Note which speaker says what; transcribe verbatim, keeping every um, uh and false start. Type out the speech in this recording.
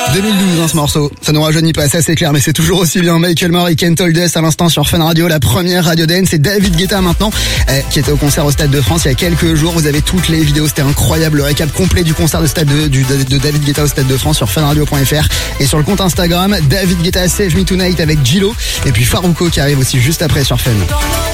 Speaker 1: deux mille douze, hein, ce morceau. Ça nous rajeunit pas, ça c'est clair, mais c'est toujours aussi bien. Michael Moore et Ken Toldes à l'instant sur Fun Radio, la première radio dance. C'est David Guetta maintenant, euh, qui était au concert au Stade de France il y a quelques jours. Vous avez toutes les vidéos, c'était incroyable. Le récap complet du concert de, Stade de, du, de, de David Guetta au Stade de France sur funradio point f r et sur le compte Instagram David Guetta Save Me Tonight avec Gilo. Et puis Farouko qui arrive aussi juste après sur Fun.